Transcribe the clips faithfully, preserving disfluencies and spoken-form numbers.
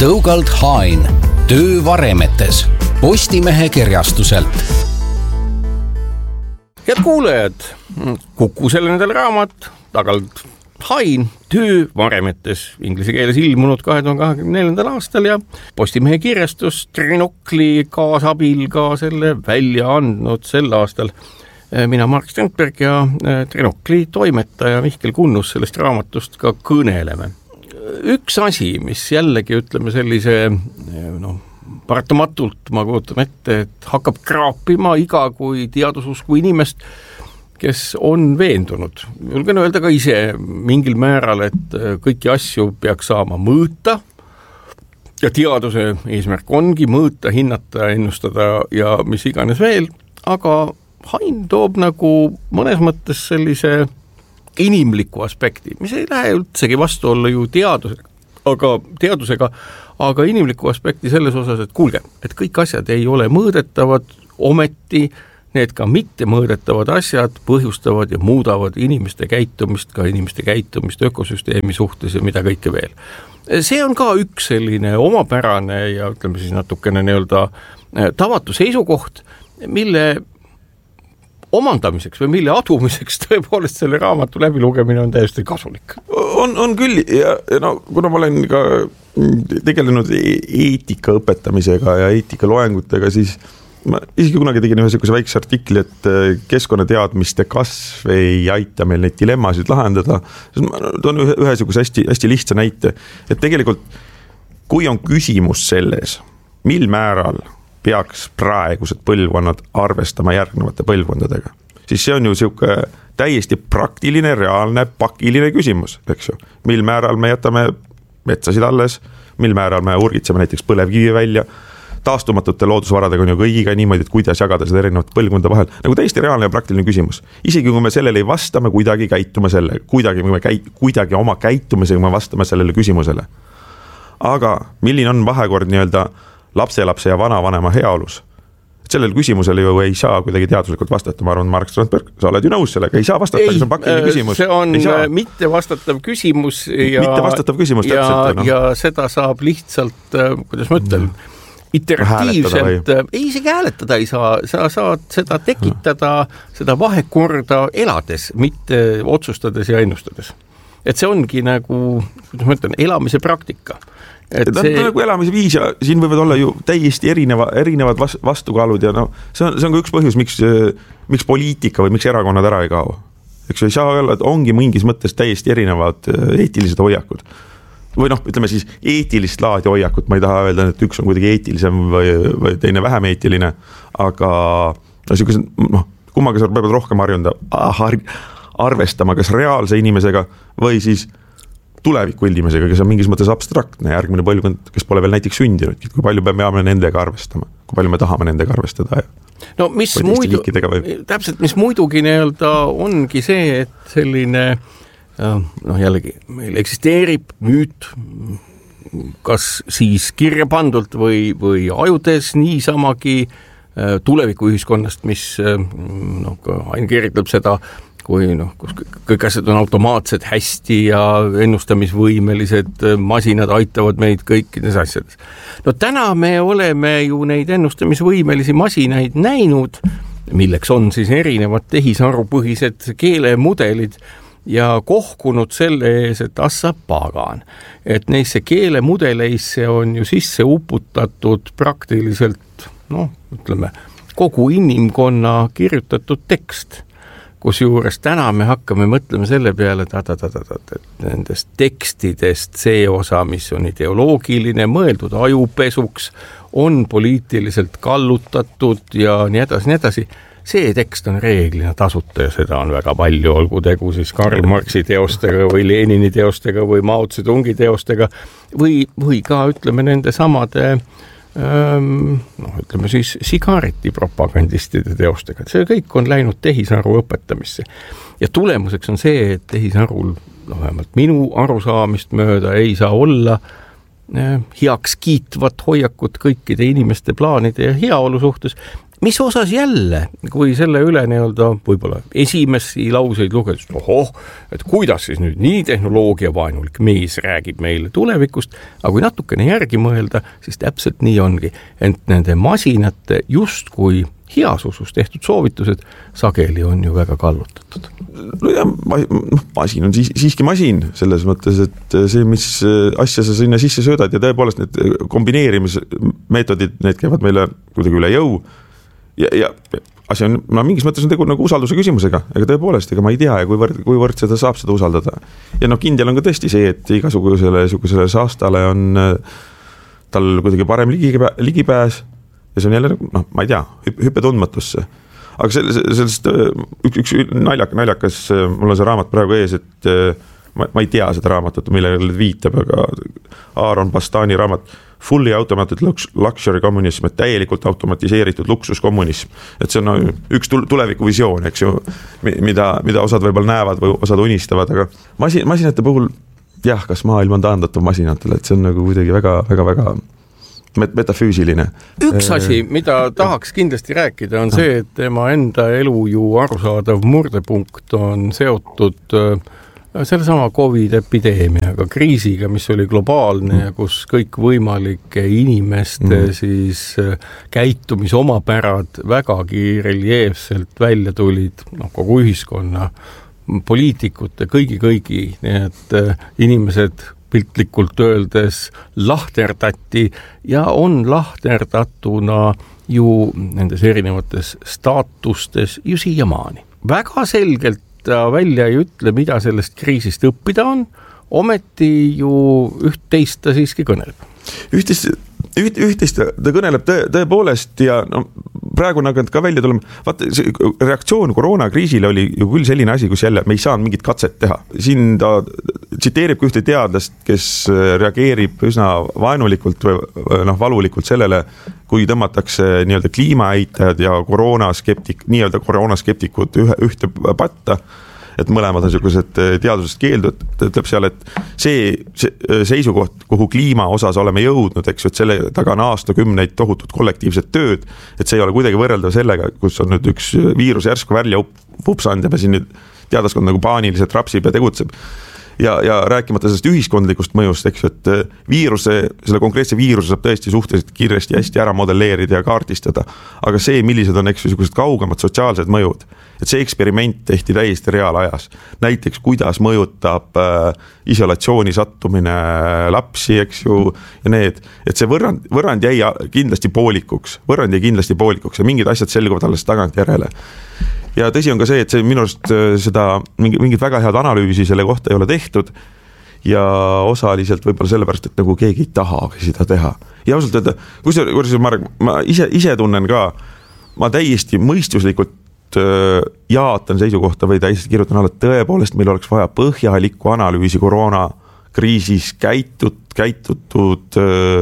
Tõugald Hain, töövaremetes, Postimehe kirjastuselt. Head kuulajad, Kuku selle nädala raamat, Tõugald Hain, töövaremetes, inglise keeles ilmunud kahe tuhande kahekümne neljandal aastal ja Postimehe kirjastus Trinokli kaasabil ka selle välja andnud sel aastal. Mina Mark Strandberg ja Trinokli toimetaja Mihkel Kunnus sellest raamatust ka kõneleme. Üks asi, mis jällegi ütleme sellise, no, paratamatult ma kujutan ette, et hakkab kraapima iga kui teadususku inimest, kes on veendunud. Julgen öelda ka ise mingil määral, et kõiki asju peaks saama mõõta ja teaduse eesmärk ongi mõõta, hinnata, ennustada ja mis iganes veel, aga Hain toob nagu mõnes mõttes sellise inimliku aspekti, mis ei lähe üldsegi vastu olla ju teadusega, aga, teadusega, aga inimliku aspekti selles osas, et kuulge, et kõik asjad ei ole mõõdetavad, ometi need ka mitte mõõdetavad asjad põhjustavad ja muudavad inimeste käitumist, ka inimeste käitumist ökosüsteemi suhtes ja mida kõike veel. See on ka üks selline omapärane ja ütleme siis natukene nii-öelda tavatu seisukoht, mille omandamiseks või mille adumiseks tõepoolest selle raamatu läbilugemine on täiesti kasulik. On, on küll ja, ja no, kuna ma olen ka tegelenud eetika õpetamisega ja eetika loengutega, siis ma isegi kunagi tegin ühe sellise väikse artikli, et keskkonnateadmiste kasv ei aita meil neid dilemmasid lahendada. Ma toon ühe, ühe sellise hästi, hästi lihtsa näite, et tegelikult kui on küsimus selles, mil määral peaks praegused põlvkonnad arvestama järgnevate põlvkondadega, siis see on ju siuke täiesti praktiline, reaalne, pakiline küsimus, eks ju. Mil määral me jätame metsasid alles, mil määral me urgitseme näiteks põlevkivi välja, taastumatute loodusvaradega on ju kõigiga niimoodi, et kuidas jagada seda erinevate põlvkonda vahel. Nagu täiesti reaalne ja praktiline küsimus. Isegi kui me sellele ei vasta, me kuidagi käitume selle, kuidagi, me käi, kuidagi oma käitumisega me vastame sellele küsimusele. Aga milline on vahekord nii-öelda lapselapse ja vanavanema heaolus? Sellel küsimusele ju ei saa kuidagi teaduslikult vastata. Ma arvan, Mark Strandberg, sa oled ju nõus sellega, ei saa vastata, ei, see on pakiline küsimus. See on mitte vastatav küsimus ja, mitte vastatav küsimus ja, täpselt, no. ja seda saab lihtsalt, kuidas ma ütlen, iteratiivselt, ei isegi hääletada ei saa, sa saad seda tekitada, seda vahekorda elades, mitte otsustades ja ennustades. Et see ongi nagu, kuidas ma ütlen, elamise praktika. Et see... Ta on nagu elamise viis ja siin võivad olla ju täiesti erineva, erinevad vastukaalud ja no, see on, see on ka üks põhjus, miks, miks poliitika või miks erakonnad ära ei kao. Eks ei saa öelda, et ongi mingis mõttes täiesti erinevad eetilised hoiakud. Või noh, ütleme siis eetilist laadi hoiakut, ma ei taha öelda, et üks on kuidagi eetilisem või, või teine vähem eetiline, aga no, siukesed, noh, kummaga sa peavad rohkem harjunda, arvestama kas reaalse inimesega või siis tuleviku inimesega, kes on mingis mõttes abstraktne järgmine põlvkond, kes pole veel näiteks sündinud, kui palju me peame nendega arvestama, kui palju me tahame nendega arvestada. Ja no mis, muidu, täpselt, mis muidugi nii-öelda ongi see, et selline, noh jällegi, meil eksisteerib müüt, kas siis kirja pandult või, või ajudes niisamagi tuleviku ühiskonnast, mis noh, aina kirjutab seda, kui noh, kus kõik asjad on automaatsed hästi ja ennustamisvõimelised masinad aitavad meid kõikides asjades. No täna me oleme ju neid ennustamisvõimelisi masinaid näinud, milleks on siis erinevad tehisarupõhised keelemudelid ja kohkunud selle ees, et assa pagan. Et neisse keelemudeleisse on ju sisse uputatud praktiliselt, noh, ütleme, kogu inimkonna kirjutatud tekst. Kusjuures täna me hakkame mõtlema selle peale, et, et, et, et nendest tekstidest see osa, mis on ideoloogiline, mõeldud ajupesuks, on poliitiliselt kallutatud ja nii edasi, nii edasi. See tekst on reeglina tasuta ja seda on väga palju, olgu tegu siis Karl Marxi teostega või Lenini teostega või Mao Zedongi teostega või, või ka ütleme nende samade noh, ütleme siis sigareti propagandistide teostega. See kõik on läinud tehisaru õpetamisse. Ja tulemuseks on see, et tehisarul, noh, vähemalt minu arusaamist mööda ei saa olla heaks kiitvat hoiakut kõikide inimeste plaanide ja heaolu suhtes, mis osas jälle, kui selle üle nii-öelda võib-olla esimesi lauseid lugedes, ohoh, et kuidas siis nüüd nii tehnoloogiavaenulik mees räägib meile tulevikust, aga kui natukene järgi mõelda, siis täpselt nii ongi, ent nende masinate just kui heas usus tehtud soovitused sageli on ju väga kallutatud. No ja masin on siis, siiski masin selles mõttes, et see, mis asja sa sinna sisse söödad ja tõepoolest need kombineerimismeetodid, need käivad meile kuidagi üle jõu ja, ja asi on, no mingis mõttes on tegu nagu usalduse küsimusega, aga tõepoolest, ega ma ei tea, kuivõrd, kuivõrd seda saab seda usaldada. Ja no kindel on ka tõesti see, et igasugusele sugusele saastale on tal kuidagi parem ligipää, ligipääs ja see on jälle, noh, ma ei tea, hüppe tundmatusse. Aga sellest üks, üks naljak, naljakas, mul on see raamat praegu ees, et ma, ma ei tea seda raamatut, millele viitab, aga Aaron Bastani raamat Fully Automated Luxury Communism, et täielikult automatiseeritud luksuskommunism. Et see on no, üks tuleviku visioon, eks ju, mida, mida osad võib-olla näevad või osad unistavad, aga masin, masinate puhul, jah, kas maailm on taandatav masinatele, et see on nagu kuidagi väga, väga, väga metafüüsiline. Üks asi, mida tahaks kindlasti rääkida, on see, et tema enda elu ju arusaadav murdepunkt on seotud selle sama COVID-epideemiaga, kriisiga, mis oli globaalne ja kus kõik võimalike inimeste mm. siis käitumis omapärad vägagi reljeefselt välja tulid, noh, kogu ühiskonna, poliitikute, kõigi, kõigi, nii et inimesed piltlikult öeldes lahterdati ja on lahterdatuna ju nendes erinevates staatustes ju siiamaani. Väga selgelt ta välja ei ütle, mida sellest kriisist õppida on, ometi ju üht-teist ta siiski kõneleb. Üht-teist, üht, üht-teist ta kõneleb tõe, tõepoolest ja no, praegu nagu ka välja tulema, vaata, see reaktsioon koroonakriisile oli ju küll selline asi, kus jälle me ei saanud mingit katset teha. Siin ta tsiteerib ka ühte teadlast, kes reageerib üsna vaenulikult või noh, valulikult sellele, kui tõmmatakse nii-öelda kliimaeitajad ja koroonaskeptik, nii-öelda koroonaskeptikud ühe, ühte patta, et mõlemad on sellised teadusest keeldud, ütleb seal, et see, see seisukoht, kuhu kliima osas oleme jõudnud, eks ju, et selle taga on aastakümneid tohutut kollektiivset tööd, et see ei ole kuidagi võrreldav sellega, kus on nüüd üks viirus järsku välja vupsanud ja me siin nüüd teadaskond nagu paaniliselt rapsib ja tegutseb. Ja, ja rääkimata sellest ühiskondlikust mõjust, eks, et viiruse, selle konkreetse viiruse saab tõesti suhteliselt kiiresti hästi ära modelleerida ja kaartistada, aga see, millised on eks, kaugemad sotsiaalsed mõjud, et see eksperiment tehti täiesti reaalajas. Näiteks, kuidas mõjutab äh, isolatsiooni sattumine lapsi, eks ju, ja need, et see võrrand, võrrand jäi kindlasti poolikuks, võrrand jäi kindlasti poolikuks ja mingid asjad selguvad alles tagant järele. Ja tõsi on ka see, et see minu arust seda mingit väga head analüüsi selle kohta ei ole tehtud ja osaliselt võib-olla sellepärast, et nagu keegi ei taha seda teha. Ja ausalt öelda, kui see, kui see Marek, ma ise, ise tunnen ka, ma täiesti mõistuslikult jaatan seisukohta või täiesti kirjutan alla, et tõepoolest meil oleks vaja põhjalikku analüüsi koroona kriisis käitut, käitutud,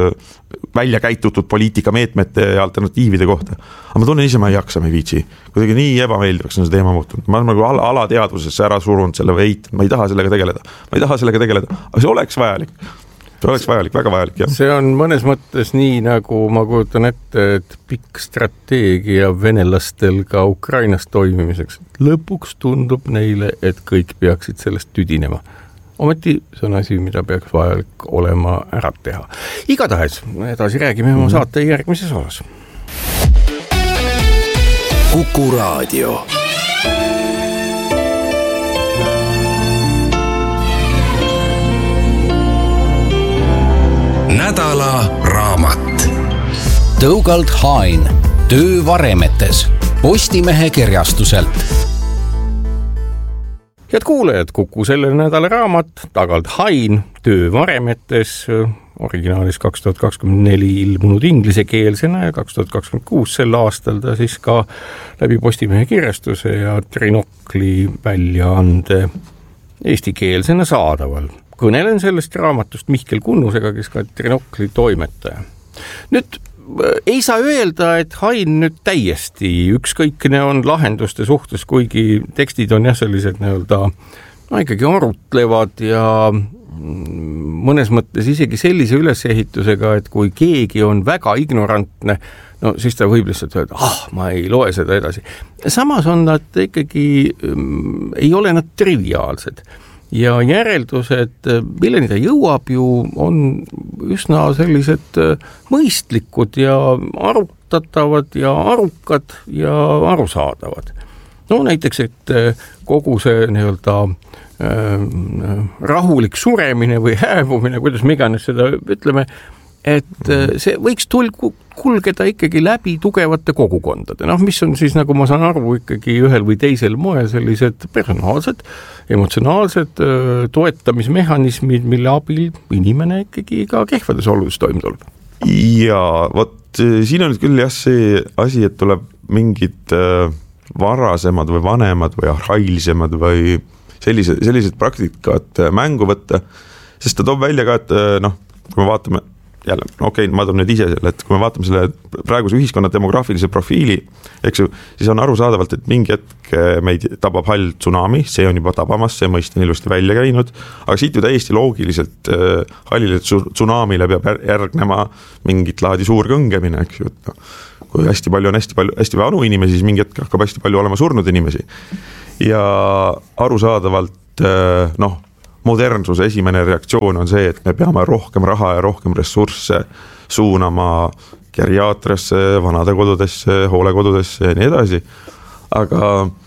välja käitutud poliitikameetmete ja alternatiivide kohta. Aga ma tunnen ise, ma ei jaksa, me viitsi. Kuidagi nii ebameeldivaks on see teema muutunud. Ma olen nagu ala, alateadvusesse ära surunud selle või eit, ma ei taha sellega tegeleda. Ma ei taha sellega tegeleda, aga see oleks vajalik. See oleks vajalik, väga vajalik, jah. See on mõnes mõttes nii, nagu ma kujutan ette, et pikk strateegia venelastel ka Ukrainas toimimiseks. Lõpuks tundub neile, et kõik peaksid sellest tüdinema. Ometi see on asi, mida peaks vajalik olema ära teha. Igatahes edasi räägime oma saate järgmises osas. Kuku Raadio. Nädala raamat. Dougald Hine, Töö varemetes, Postimehe kirjastuselt. Head kuulajad, Kuku selle nädala raamat, Dougald Hine, Töö varemetes, originaalis kaks tuhat kakskümmend neli ilmunud inglisekeelsena ja kaks tuhat kakskümmend kuus sel aastal ta siis ka läbi Postimehe kirjastuse ja Trinokli väljaande eestikeelsena saadaval. Kõnelen sellest raamatust Mihkel Kunnusega, kes ka Trinokli toimetaja. Nüüd ei saa öelda, et Hine nüüd täiesti ükskõikne on lahenduste suhtes, kuigi tekstid on jah sellised nii-öelda no ikkagi arutlevad ja mõnes mõttes isegi sellise ülesehitusega, et kui keegi on väga ignorantne, no siis ta võib lihtsalt öelda, ah, ma ei loe seda edasi. Samas on nad ikkagi, ei ole nad triviaalsed ja järeldused, milleni ta jõuab ju, on üsna sellised mõistlikud ja arutatavad ja arukad ja arusaadavad. No näiteks, et kogu see nii-öelda äh, rahulik suremine või hääbumine, kuidas me iganes seda ütleme, et see võiks tul- kulgeda ikkagi läbi tugevate kogukondade, noh, mis on siis, nagu ma saan aru, ikkagi ühel või teisel moel sellised personaalsed, emotsionaalsed toetamismehhanismid, mille abil inimene ikkagi ka kehvades oludes toime tuleb. Ja vot siin on küll jah see asi, et tuleb mingid varasemad või vanemad või arhailisemad või sellised, sellised praktikad mängu võtta, sest ta toob välja ka, et noh, kui me vaatame jälle, okei, okay, ma toon nüüd ise selle, et kui me vaatame selle praeguse ühiskonna demograafilise profiili, eks ju, siis on arusaadavalt, et mingi hetk meid tabab hall tsunami, see on juba tabamas, see mõist on ilusti välja käinud, aga siit ju täiesti loogiliselt hallile tsunamile peab järgnema mingit laadi suur kõngemine, eks ju, et no, kui hästi palju on hästi palju, hästi vanu inimesi, siis mingi hetk hakkab hästi palju olema surnud inimesi. Ja arusaadavalt, noh, modernsuse esimene reaktsioon on see, et me peame rohkem raha ja rohkem ressursse suunama geriaatriasse, vanadekodudesse, hoolekodudesse ja nii edasi. Aga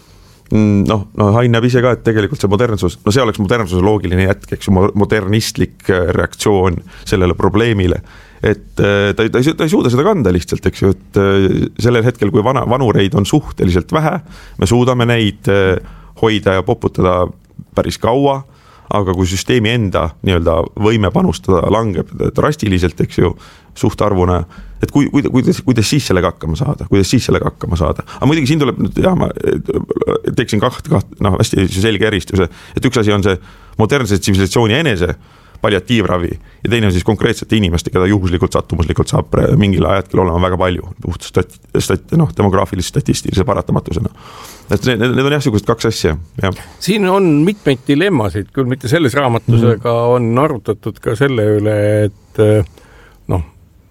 noh, no Hain näeb ise ka, et tegelikult see modernsus, no see oleks modernsuse loogiline jätk, eks ju, modernistlik reaktsioon sellele probleemile. Et ta, ta, ei, ta ei suuda seda kanda lihtsalt, eks ju, et sellel hetkel, kui vana, vanureid on suhteliselt vähe, me suudame neid hoida ja poputada päris kaua, aga kui süsteemi enda nii-öelda võime panustada langeb drastiliselt, eks ju, suhtarvuna, et kui, kui, kuidas, kuidas siis sellega hakkama saada, kuidas siis sellega hakkama saada. Aga muidugi siin tuleb nüüd, jah, ma teeksin kaht, kaht, noh, hästi selge eristuse, et üks asi on see modernse tsivilisatsiooni enese palliatiivravi ja teine on siis konkreetsete inimeste, keda juhuslikult sattumuslikult saab mingil ajatkel olema väga palju, puht stat, stat, noh, demograafilise statistilise paratamatusena. Et need, need on jah sellised kaks asja. Ja. Siin on mitmeid dilemmasid, küll mitte selles raamatusega mm. on arutatud ka selle üle, et noh,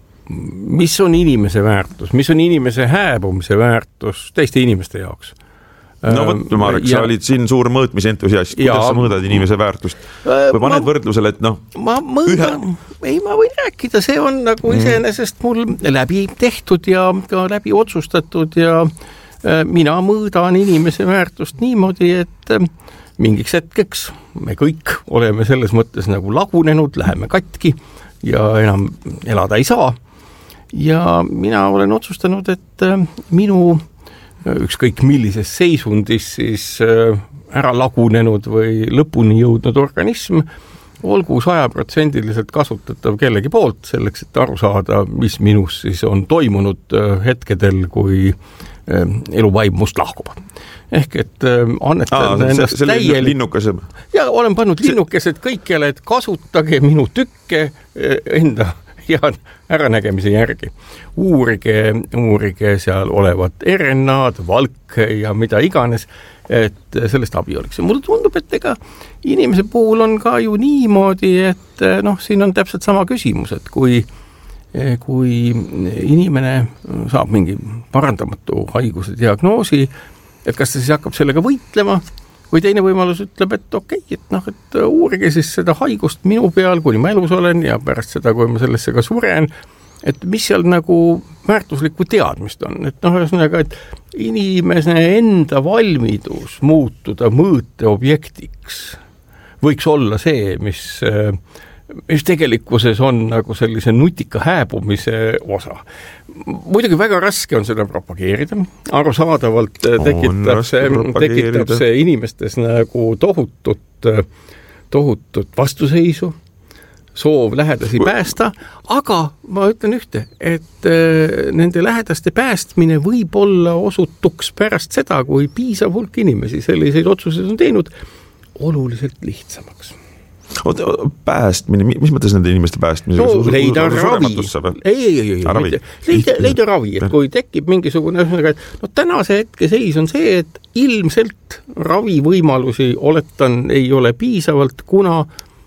mis on inimese väärtus, mis on inimese hääbumise väärtus teiste inimeste jaoks. No võt, Marek, ja, sa olid siin suur mõõtmisentusiast, kuidas ja, sa mõõdad inimese väärtust või paned ma, võrdlusele, et noh ma mõõdan, ühe... ei ma võin rääkida, see on nagu mm. iseenesest mul läbi tehtud ja ka läbi otsustatud ja mina mõõdan inimese väärtust niimoodi, et mingiks hetkeks me kõik oleme selles mõttes nagu lagunenud, läheme katki ja enam elada ei saa ja mina olen otsustanud, et minu ükskõik millises seisundis siis ära lagunenud või lõpuni jõudnud organism olgu sajaprotsendiliselt kasutatav kellegi poolt selleks, et aru saada, mis minus siis on toimunud hetkedel, kui eluvaim must lahkub. Ehk et annetan Aa, endast see, täielik... Linnukese. Ja olen pannud linnukesed kõikjale, et kasutage minu tükke enda ja äranägemise järgi. Uurige, uurige seal olevat R N A-d, valk ja mida iganes, et sellest abi oleks. Mulle tundub, et ega inimese puhul on ka ju niimoodi, et noh, siin on täpselt sama küsimus, et kui, kui inimene saab mingi parandamatu haiguse diagnoosi, et kas ta siis hakkab sellega võitlema, või teine võimalus ütleb, et okei, okay, et noh, et uurige siis seda haigust minu peal, kuni ma elus olen ja pärast seda, kui ma sellesse ka suren, et mis seal nagu väärtuslikku teadmist on. Et noh, ühesõnaga, et inimese enda valmidus muutuda mõõteobjektiks võiks olla see, mis, mis tegelikkuses on nagu sellise nutika hääbumise osa. Muidugi väga raske on seda propageerida, arusaadavalt tekitab see, tekitab see inimestes nagu tohutut, tohutut vastuseisu, soov lähedasi päästa, aga ma ütlen ühte, et nende lähedaste päästmine võib olla osutuks pärast seda, kui piisav hulk inimesi selliseid otsuseid on teinud, oluliselt lihtsamaks. Oota, päästmine, mis mõttes nende inimeste päästmine? No leida ravi. Ei, ei, ei, ei. Leida, leida ravi, et kui tekib mingisugune, no tänase hetke seis on see, et ilmselt ravivõimalusi oletan ei ole piisavalt, kuna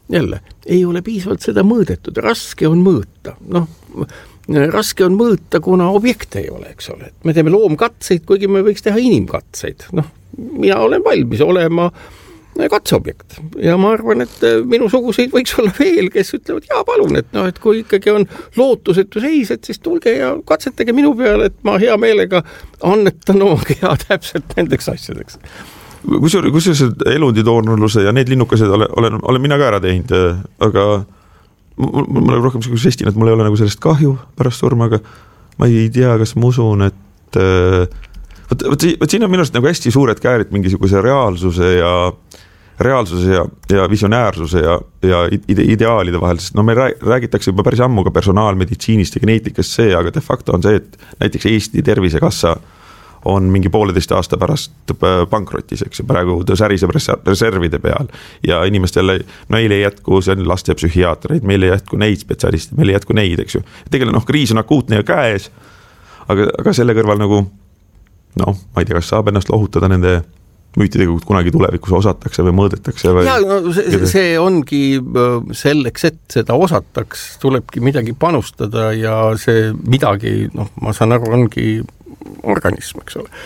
jälle, ei ole piisavalt seda mõõdetud, raske on mõõta, noh, raske on mõõta, kuna objekte ei ole, eks ole. Me teeme loomkatseid, kuigi me võiks teha inimkatseid. Noh, mina olen valmis olema katseobjekt ja ma arvan, et minusuguseid võiks olla veel, kes ütlevad, jaa, palun, et, no, et kui ikkagi on lootusetu seis, et siis tulge ja katsetage minu peale, et ma hea meelega annetan oma keha täpselt nendeks asjadeks. Kusjuures kus elunditoornuluse ja need linnukased olen, olen, olen mina ka ära teinud, aga mul, mul on rohkem selline žestin, et mul ei ole nagu sellest kahju pärast surma, aga ma ei tea, kas ma usun, et võt, võt, võt siin on minu arust nagu hästi suured käärid mingisuguse reaalsuse ja reaalsuse ja, ja visionäärsuse ja, ja ide, ideaalide vahel, sest no me räägitakse juba päris ammu ka personaalmeditsiinist ja geneetikast see, aga de facto on see, et näiteks Eesti Tervisekassa on mingi pooleteist aasta pärast pankrotis, eks, praegu ta säriseb reservide peal ja inimestele, no meil ei jätku, see on lastepsühhiaatreid, meil ei jätku neid spetsialiste, meil ei jätku neid, eks ju. Tegelikult noh, kriis on akuutne ja käes, aga, aga selle kõrval nagu, noh, ma ei tea, kas saab ennast lohutada nende müütidega kunagi tulevikus osatakse või mõõdetakse või... Ja, no, see, see ongi selleks, et seda osataks, tulebki midagi panustada ja see midagi, noh, ma saan aru, ongi organism, eks ole.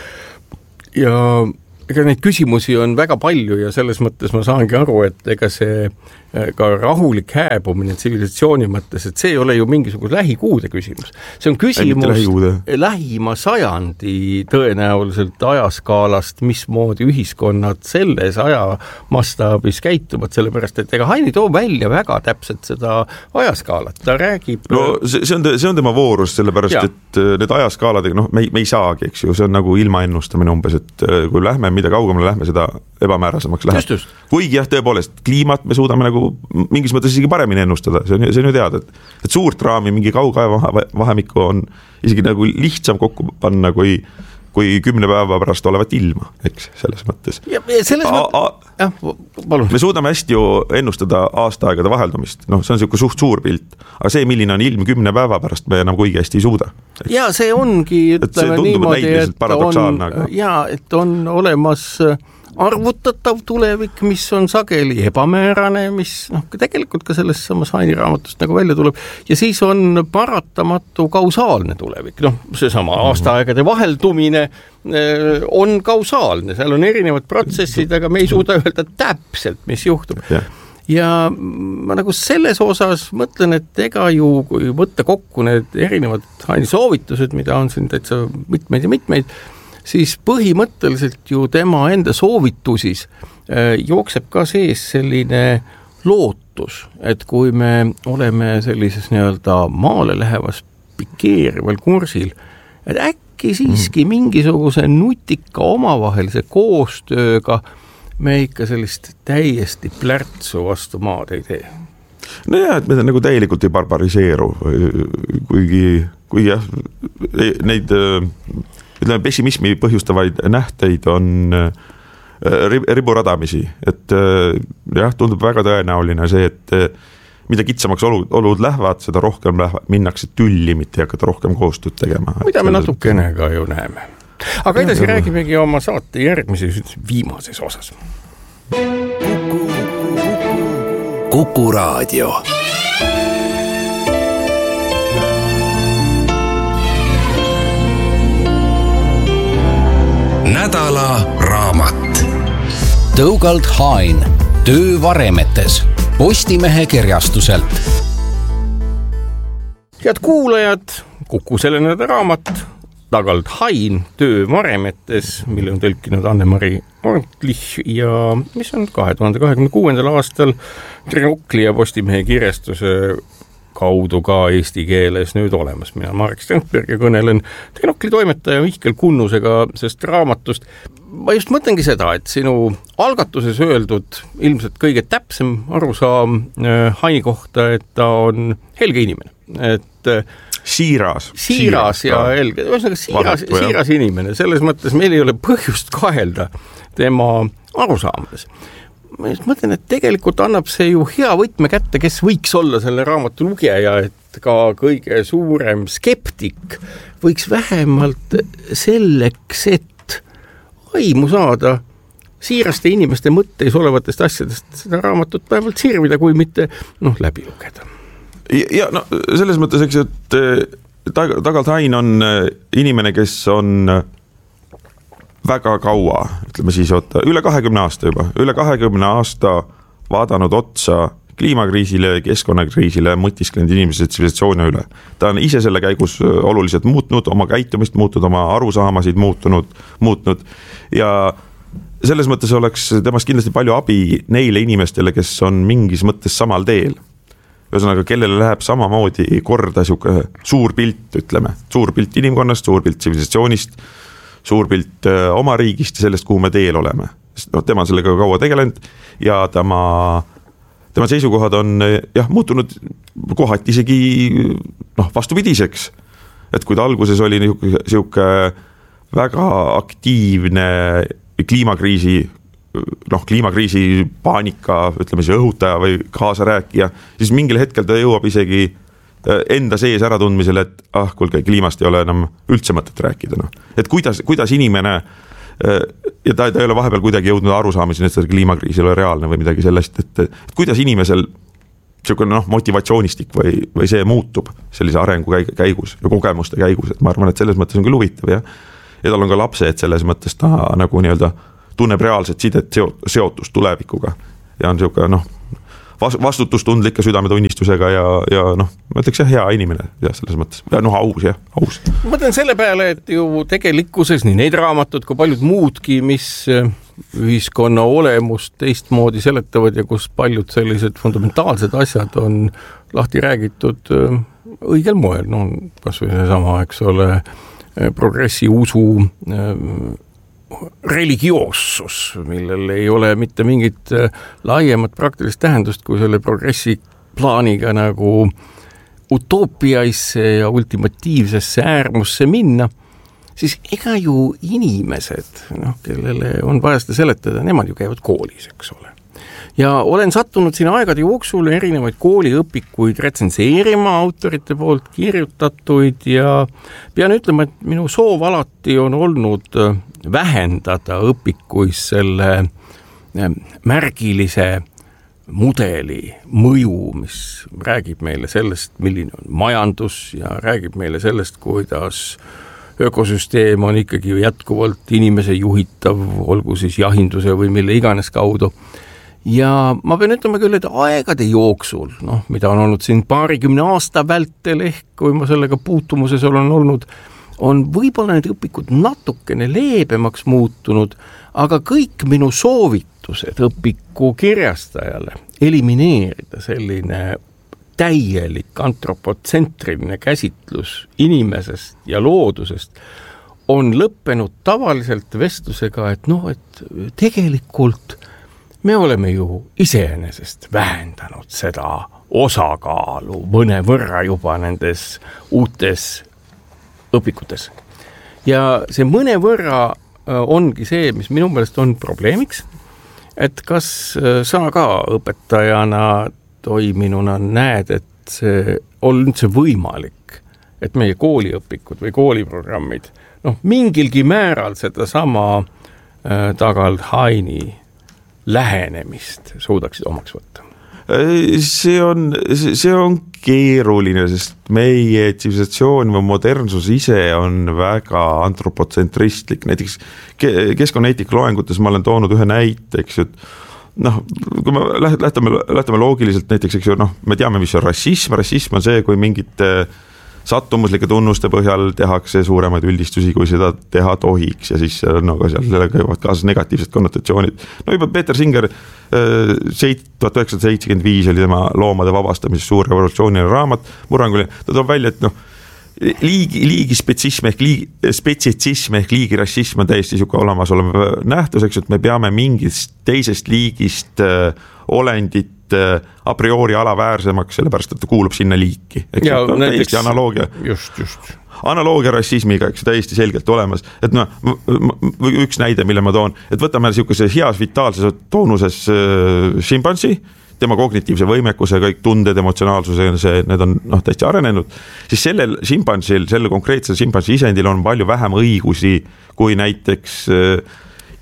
Ja ega neid küsimusi on väga palju ja selles mõttes ma saangi aru, et ega see ka rahulik hääbumine tsivilisatsiooni mõttes, et see ei ole ju mingisugune lähikuude küsimus. See on küsimus lähima sajandi tõenäoliselt ajaskaalast, mismoodi ühiskonnad selles aja mastaabis käituvad, sellepärast, et ega Haini too välja väga täpselt seda ajaskaalat. Ta räägib... No see, see, on, see on tema voorus, sellepärast, ja. Et need ajaskaaladega, noh, me, me ei saagi, eks ju, see on nagu ilma ennustamine umbes, et kui lähme, mida kaugemale lähme, seda ebamäärasemaks läheb. Just, just. Kuigi jah, tõepoolest, kliimat me suudame nagu mingis mõttes isegi paremini ennustada, see on, see on ju teada, et, et suurt raami mingi kaugaja vahemikku on isegi nagu lihtsam kokku panna kui, kui kümne päeva pärast olevat ilma, eks, selles mõttes. Ja, selles mõttes, jah, palun. Me suudame hästi ju ennustada aastaaegade vaheldumist, noh, see on selline suht suur pilt, aga see, milline on ilm kümne päeva pärast, me enam kuigi hästi ei suuda. Eks? Ja see ongi, ütleme niimoodi, et on, ja, et on olemas arvutatav tulevik, mis on sageli ebamäärane, mis noh, tegelikult ka selles samas Haini raamatust nagu välja tuleb, ja siis on paratamatu kausaalne tulevik, noh, seesama aastaaegade vaheldumine on kausaalne, seal on erinevad protsessid, aga me ei suuda öelda täpselt, mis juhtub. Yeah. Ja ma nagu selles osas mõtlen, et ega ju, kui võtta kokku need erinevad Haini soovitused, mida on siin täitsa mitmeid ja mitmeid, siis põhimõtteliselt ju tema enda soovitusis jookseb ka sees selline lootus, et kui me oleme sellises nii-öelda maale lähevas pikeerival kursil, et äkki siiski mingisuguse nutika omavahelise koostööga me ikka sellist täiesti plärtsu vastu maad ei tee. No jah, et me nagu täielikult ei barbariseeru, kuigi, kuigi jah, neid... ütleme, pessimismi põhjustavaid nähteid on riburadamisi, et jah, tundub väga tõenäoline see, et mida kitsamaks olud, olud lähevad, seda rohkem lähevad, minnakse tülli, mitte hakata rohkem koostööd tegema. Mida me natukene ka ju näeme. Aga edasi ja, räägimegi oma saate järgmises viimases osas. Kuku, Kuku Raadio. Nädala raamat. Tõugald Hain, töö varemetes, Postimehe kirjastuselt. Head kuulajad, Kuku selle nädala raamat, Tõugald Hain, töö varemetes, mille on tõlkinud Anne-Mari Ortlich ja mis on kahe tuhande kahekümne kuuendal aastal Trinokli ja Postimehe kirjastuse kaudu ka eesti keeles nüüd olemas. Mina Marek Strandberg ja kõnelen Trinokli toimetaja Mihkel Kunnusega sest raamatust. Ma just mõtlengi seda, et sinu algatuses öeldud ilmselt kõige täpsem arusaam Haini kohta, et ta on helge inimene. Et siiras. Siiras ja helge. Siiras, siiras inimene. Selles mõttes meil ei ole põhjust kahelda tema arusaamades. Ma just mõtlen, et tegelikult annab see ju hea võtme kätte, kes võiks olla selle raamatu lugeja, et ka kõige suurem skeptik võiks vähemalt selleks, et aimu saada, siiraste inimeste mõtteis olevatest asjadest seda raamatut päevalt sirvida, kui mitte noh, läbi lugeda. Ja, ja no selles mõttes, eks, et Dougald Hine on inimene, kes on väga kaua, ütleme siis, oota, üle kahekümne aasta juba, üle kahekümne aasta vaadanud otsa kliimakriisile, keskkonnakriisile, mõtisklenud inimese tsivilisatsiooni üle. Ta on ise selle käigus oluliselt muutnud, oma käitumist muutnud, oma arusaamasid muutunud, muutnud ja selles mõttes oleks temast kindlasti palju abi neile inimestele, kes on mingis mõttes samal teel. Ühesõnaga, kellele läheb samamoodi korda siuke suur pilt, ütleme, suur pilt inimkonnast, suur pilt tsivilisatsioonist, suur pilt oma riigist ja sellest, kuhu me teel oleme. No, tema on sellega kaua tegelenud ja tema, tema seisukohad on jah, muutunud kohati isegi noh, vastupidiseks. Et kui ta alguses oli siuke väga aktiivne kliimakriisi noh, kliimakriisi paanika, ütleme see õhutaja või kaasarääkija, siis mingil hetkel ta jõuab isegi enda sees ära tundmisele, et ah, kuulge, kliimast ei ole enam üldse mõtet rääkida. No. Et kuidas, kuidas inimene, ja ta, ta ei ole vahepeal kuidagi jõudnud arusaamiseni, et see kliimakriis ei ole reaalne või midagi sellest, et, et kuidas inimesel selline noh, motivatsioonistik või, või see muutub sellise arengu käigus ja kogemuste käigus, et ma arvan, et selles mõttes on küll huvitav ja, ja tal on ka lapse, et selles mõttes ta nagu nii-öelda tunneb reaalset sidet seotust tulevikuga ja on siuke noh, vastutustundlike südametunnistusega ja, ja noh, ma ütleks jah, hea inimene ja selles mõttes, ja noh, aus jah, aus. Ma mõtlen selle peale, et ju tegelikkuses nii neid raamatud kui paljud muudki, mis ühiskonna olemust teistmoodi seletavad ja kus paljud sellised fundamentaalsed asjad on lahti räägitud õigel moel, no kas või see sama, eks ole, progressi usu religioossus, millel ei ole mitte mingit laiemat praktilist tähendust kui selle progressi plaaniga nagu utoopiaisse ja ultimatiivsesse äärmusse minna, siis ega ju inimesed, noh, kellele on vaja seda seletada, nemad ju käivad koolis, eks ole. Ja olen sattunud siin aegade jooksul erinevaid kooliõpikuid retsenseerima autorite poolt kirjutatuid ja pean ütlema, et minu soov alati on olnud vähendada õpikuis selle märgilise mudeli mõju, mis räägib meile sellest, milline on majandus ja räägib meile sellest, kuidas ökosüsteem on ikkagi jätkuvalt inimese juhitav, olgu siis jahinduse või mille iganes kaudu. Ja ma pean ütlema küll, et aegade jooksul, noh, mida on olnud siin paarikümne aasta vältel ehk, kui ma sellega puutumuses olen olnud, on võib-olla need õpikud natukene leebemaks muutunud, aga kõik minu soovitused õpiku kirjastajale elimineerida selline täielik antropotsentriline käsitlus inimesest ja loodusest on lõppenud tavaliselt vestlusega, et noh, et tegelikult me oleme ju iseenesest vähendanud seda osakaalu mõne võrra juba nendes uutes õpikutes. Ja see mõne võrra ongi see, mis minu meelest on probleemiks, et kas sa ka õpetajana toiminuna näed, et see on üldse võimalik, et meie kooliõpikud või kooliprogrammid, noh, mingilgi määral seda sama Dougald Hine'i lähenemist suudaksid omaks võtta? See on, see on keeruline, sest meie tsivilisatsioon või modernsus ise on väga antropotsentristlik. Näiteks keskkonnaeetika loengutes ma olen toonud ühe näite, eks, et noh, kui me lähtame, lähtame loogiliselt näiteks, eks ju, noh, me teame, mis on rassism. Rassism on see, kui mingite sattumuslike tunnuste põhjal tehakse suuremaid üldistusi, kui seda teha tohiks ja siis no, sellega käivad kaasas negatiivsed konnotatsioonid. No juba Peter Singer tuhat üheksasada seitsekümmend viis oli tema loomade vabastamise suur revolutsiooniline raamat, murranguline, ta toob välja, et noh, liigi, liigi spetsism ehk liigi, spetsitsism ehk liigi rassism on täiesti siuke olemas olev nähtuseks, et me peame mingist teisest liigist olendit a priori alaväärsemaks, sellepärast, et ta kuulub sinna liiki. Ja, näiteks, analoogia, just, just. analoogia rassismiga, eks täiesti selgelt olemas. Et no, üks näide, mille ma toon, et võtame siukese heas vitaalses toonuses šimpansi, tema kognitiivse võimekuse, kõik tunded, emotsionaalsuse, see, need on noh, täiesti arenenud, siis sellel šimpansil, selle konkreetsel šimpansi isendil on palju vähem õigusi kui näiteks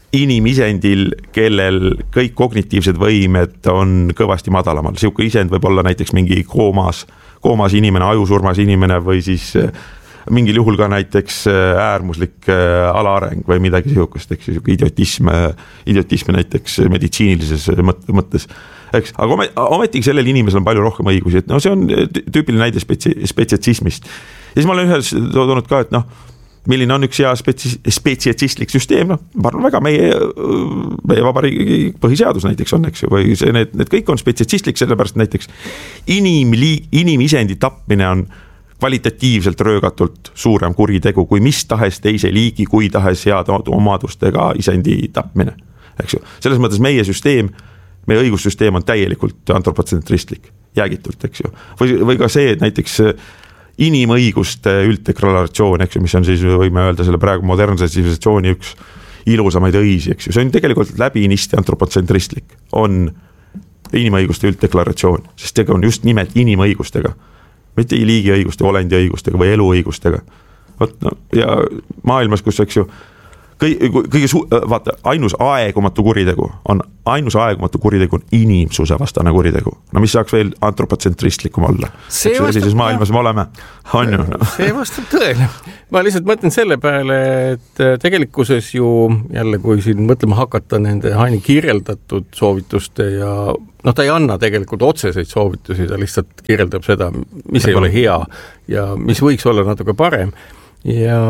inimisendil, kellel kõik kognitiivsed võimed on kõvasti madalamal. Siuke isend võib olla näiteks mingi koomas, koomas inimene, ajusurmas inimene või siis mingil juhul ka näiteks äärmuslik alaareng või midagi siukest, eks siuke idiotism, idiotism näiteks meditsiinilises mõttes. Eks, aga ometigi sellel inimesel on palju rohkem õigusi, et no see on tüüpiline näide spetsi, spetsiatsismist. Ja siis ma olen ühes toonud ka, et noh, milline on üks hea spetsi, spetsiatsistlik süsteem, noh, ma arvan väga meie, meie vabariigi põhiseadus näiteks on, eks ju, või see, need, need kõik on spetsiatsistlik, sellepärast näiteks inimli, inimisendi tapmine on kvalitatiivselt röögatult suurem kuritegu kui mis tahes teise liigi, kui tahes head omadustega isendi tapmine, eks ju. Selles mõttes meie süsteem, meie õigussüsteem on täielikult antropotsentristlik, jäägitult, eks ju. Või, või ka see, et näiteks inimõiguste ülddeklaratsioon, eks ju, mis on siis, võime öelda selle praegu modernse tsivilisatsiooni üks ilusamaid õisi, eks ju. See on tegelikult läbinisti antropotsentristlik, on inimõiguste ülddeklaratsioon, sest tegu on just nimelt inimõigustega, mitte liigiõiguste, olendiõigustega või eluõigustega. Võt, no, ja maailmas, kus, eks ju, kõige, kõige su-, vaata, ainus aegumatu kuritegu on, ainus aegumatu kuritegu on inimsuse vastane kuritegu. No mis saaks veel antropotsentristlikum olla? Sellises maailmas me oleme, on ju. No. See vastab tõele. Ma lihtsalt mõtlen selle peale, et tegelikkuses ju jälle, kui siin mõtlema hakata nende Haini kirjeldatud soovituste ja noh, ta ei anna tegelikult otseseid soovitusi, ta lihtsalt kirjeldab seda, mis ei ole hea ja mis võiks olla natuke parem ja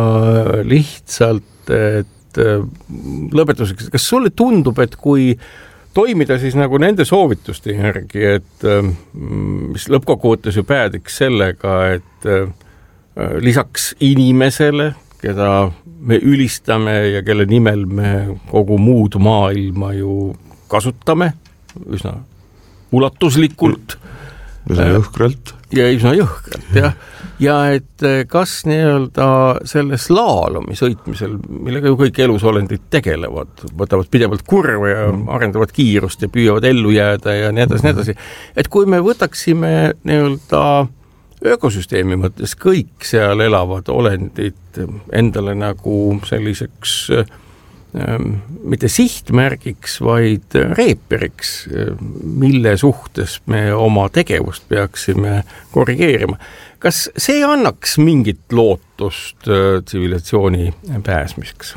lihtsalt, et lõpetuseks, kas sulle tundub, et kui toimida siis nagu nende soovituste järgi, et mis lõppkokkuvõttes ju päädiks sellega, et lisaks inimesele, keda me ülistame ja kelle nimel me kogu muud maailma ju kasutame üsna ulatuslikult, üsna jõhkralt ja üsna jõhkralt, jah. Ja et kas nii-öelda selles laalumi sõitmisel, millega ju kõik elusolendid tegelevad, võtavad pidevalt kurva ja arendavad kiirust ja püüavad ellu jääda ja nii edasi, nii edasi. Et kui me võtaksime nii-öelda ökosüsteemi mõttes kõik seal elavad olendid endale nagu selliseks mitte sihtmärgiks, vaid reeperiks, mille suhtes me oma tegevust peaksime korrigeerima. Kas see annaks mingit lootust tsivilisatsiooni pääsmiseks?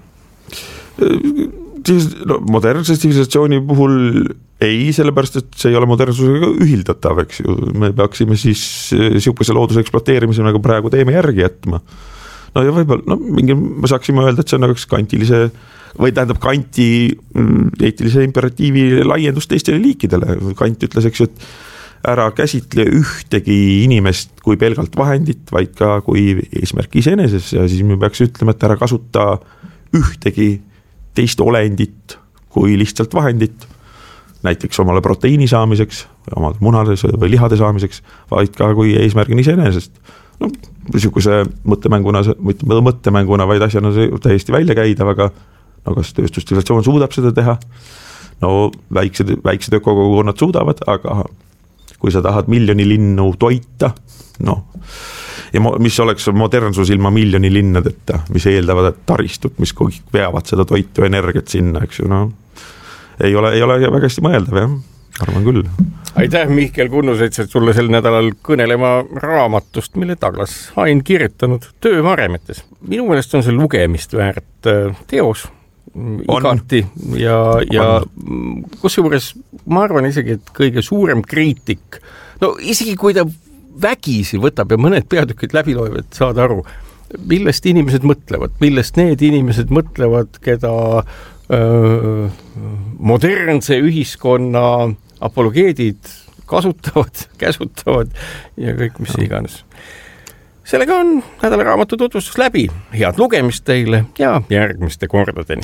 No, modernse tsivilisatsiooni puhul ei, sellepärast, et see ei ole modernsusega ühildatav, eks ju. Me peaksime siis siukese looduse ekspluateerimise nagu praegu teeme järgi jätma. No ja võib-olla, no mingi, me saaksime öelda, et see on nagu kantilise või tähendab kanti eetilise imperatiivi laiendust teistele liikidele. Kant ütles, eks ju, et ära käsitle ühtegi inimest kui pelgalt vahendit, vaid ka kui eesmärk iseeneses ja siis me peaks ütlema, et ära kasuta ühtegi teist olendit kui lihtsalt vahendit, näiteks omale proteiini saamiseks, omale munade või lihade saamiseks, vaid ka kui eesmärgin iseenesest. No, niisuguse mõttemänguna, mõttemänguna vaid asjana täiesti välja käidav, aga no kas tööstustsivilisatsioon suudab seda teha? No väiksed, väiksed ökokogukonnad suudavad, aga kui sa tahad miljoni linnu toita, no, ja mis oleks modernsus ilma miljoni linnadeta, mis eeldavad taristut, mis kõik veavad seda toitu energiat sinna, eks ju, no, ei ole, ei ole väga hästi mõeldav, jah, arvan küll. Aitäh, Mihkel Kunnus, et sulle sel nädalal kõnelema raamatust, mille Douglas Hain kirjutanud Töövaremetes. Minu meelest on see lugemist väärt teos, igati ja, ja kus juures ma arvan isegi, et kõige suurem kriitik, no isegi kui ta vägisi võtab ja mõned peatükid läbi loeb, et saada aru, millest inimesed mõtlevad, millest need inimesed mõtlevad, keda öö, modernse ühiskonna apologeedid kasutavad, käsutavad ja kõik, mis iganes. Sellega on nädala raamatu tutvustus läbi. Head lugemist teile ja järgmiste kordadeni.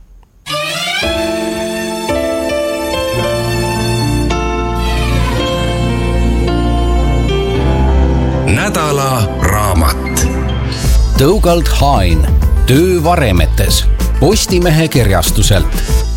Nädala raamat. Dougald Hain, Töövaremetes, Postimehe kirjastuselt.